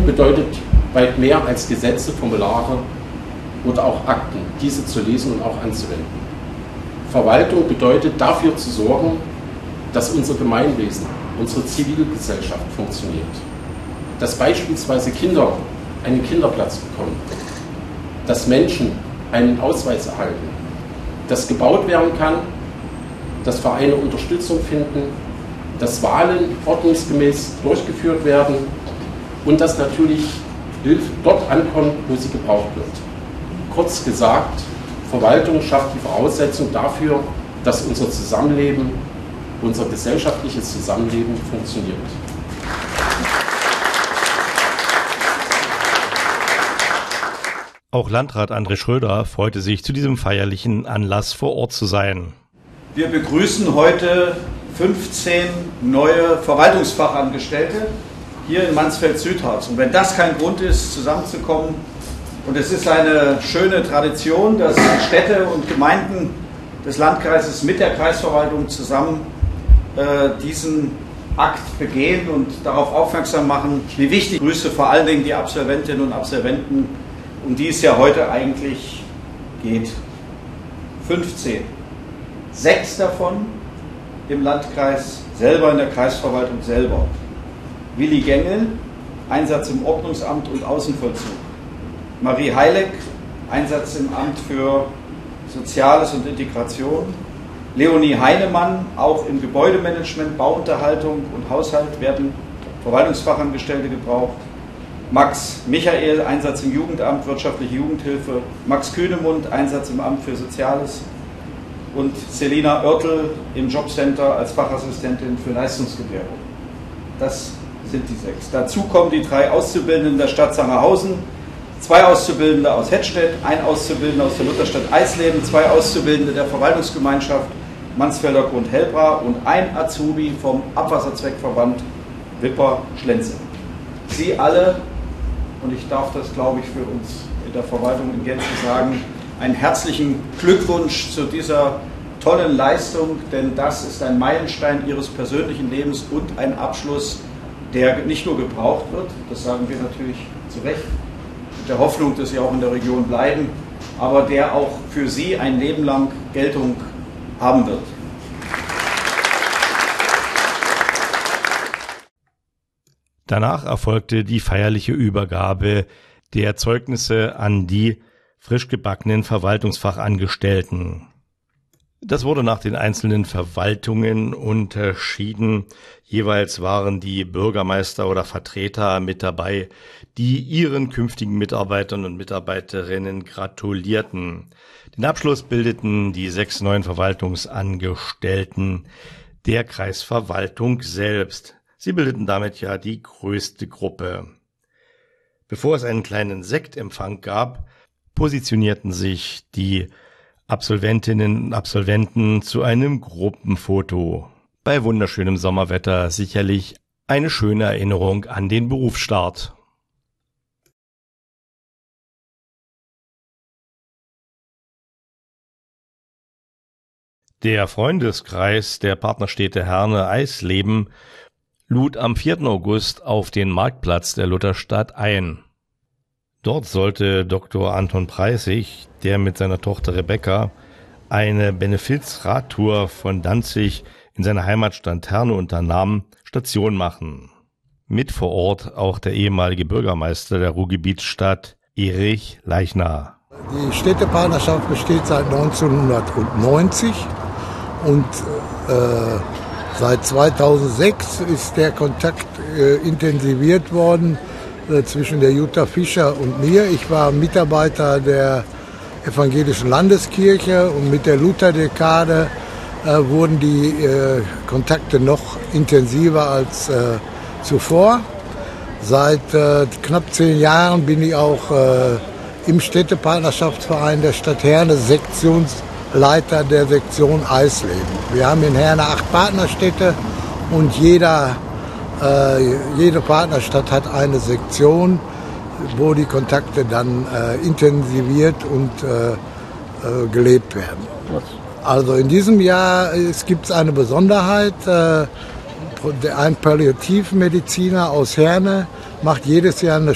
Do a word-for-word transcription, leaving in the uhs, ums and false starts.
bedeutet weit mehr als Gesetze, Formulare oder auch Akten, diese zu lesen und auch anzuwenden. Verwaltung bedeutet, dafür zu sorgen, dass unser Gemeinwesen, unsere Zivilgesellschaft funktioniert. Dass beispielsweise Kinder einen Kinderplatz bekommen, dass Menschen einen Ausweis erhalten, dass gebaut werden kann, dass Vereine Unterstützung finden, dass Wahlen ordnungsgemäß durchgeführt werden und dass natürlich Hilfe dort ankommt, wo sie gebraucht wird. Kurz gesagt, Verwaltung schafft die Voraussetzung dafür, dass unser Zusammenleben, unser gesellschaftliches Zusammenleben funktioniert. Auch Landrat André Schröder freute sich, zu diesem feierlichen Anlass vor Ort zu sein. Wir begrüßen heute fünfzehn neue Verwaltungsfachangestellte hier in Mansfeld-Südharz. Und wenn das kein Grund ist, zusammenzukommen, und es ist eine schöne Tradition, dass Städte und Gemeinden des Landkreises mit der Kreisverwaltung zusammen äh, diesen Akt begehen und darauf aufmerksam machen, wie wichtig. Ich grüße vor allen Dingen die Absolventinnen und Absolventen, um die es ja heute eigentlich geht. fünfzehn. Sechs davon im Landkreis selber, in der Kreisverwaltung selber. Willi Gengel, Einsatz im Ordnungsamt und Außenvollzug. Marie Heileck, Einsatz im Amt für Soziales und Integration. Leonie Heinemann, auch im Gebäudemanagement, Bauunterhaltung und Haushalt werden Verwaltungsfachangestellte gebraucht. Max Michael, Einsatz im Jugendamt, wirtschaftliche Jugendhilfe. Max Kühnemund, Einsatz im Amt für Soziales. Und Selina Oertel im Jobcenter als Fachassistentin für Leistungsgewährung. Das sind die sechs. Dazu kommen die drei Auszubildenden der Stadt Sangerhausen, zwei Auszubildende aus Hettstedt, ein Auszubildender aus der Lutherstadt Eisleben, zwei Auszubildende der Verwaltungsgemeinschaft Mansfelder Grund-Helbra und ein Azubi vom Abwasserzweckverband Wipper-Schlenze. Sie alle, und ich darf das, glaube ich, für uns in der Verwaltung in Gänze sagen, einen herzlichen Glückwunsch zu dieser tollen Leistung, denn das ist ein Meilenstein Ihres persönlichen Lebens und ein Abschluss, der nicht nur gebraucht wird, das sagen wir natürlich zu Recht, mit der Hoffnung, dass Sie auch in der Region bleiben, aber der auch für Sie ein Leben lang Geltung haben wird. Danach erfolgte die feierliche Übergabe der Zeugnisse an die frisch gebackenen Verwaltungsfachangestellten. Das wurde nach den einzelnen Verwaltungen unterschieden. Jeweils waren die Bürgermeister oder Vertreter mit dabei, die ihren künftigen Mitarbeitern und Mitarbeiterinnen gratulierten. Den Abschluss bildeten die sechs neuen Verwaltungsangestellten der Kreisverwaltung selbst. Sie bildeten damit ja die größte Gruppe. Bevor es einen kleinen Sektempfang gab, positionierten sich die Absolventinnen und Absolventen zu einem Gruppenfoto. Bei wunderschönem Sommerwetter sicherlich eine schöne Erinnerung an den Berufsstart. Der Freundeskreis der Partnerstädte Herne Eisleben lud am vierten August auf den Marktplatz der Lutherstadt ein. Dort sollte Doktor Anton Preissig, der mit seiner Tochter Rebecca eine Benefizradtour von Danzig in seine Heimatstadt Herne unternahm, Station machen. Mit vor Ort auch der ehemalige Bürgermeister der Ruhrgebietsstadt Erich Leichner. Die Städtepartnerschaft besteht seit neunzehnhundertneunzig und äh, seit zweitausendsechs ist der Kontakt äh, intensiviert worden äh, zwischen der Jutta Fischer und mir. Ich war Mitarbeiter der Evangelischen Landeskirche und mit der Lutherdekade äh, wurden die äh, Kontakte noch intensiver als äh, zuvor. Seit äh, knapp zehn Jahren bin ich auch äh, im Städtepartnerschaftsverein der Stadt Herne Sektionsleiter der Sektion Eisleben. Wir haben in Herne acht Partnerstädte und jeder, äh, jede Partnerstadt hat eine Sektion, wo die Kontakte dann äh, intensiviert und äh, äh, gelebt werden. Also in diesem Jahr es gibt eine Besonderheit. Äh, ein Palliativmediziner aus Herne macht jedes Jahr eine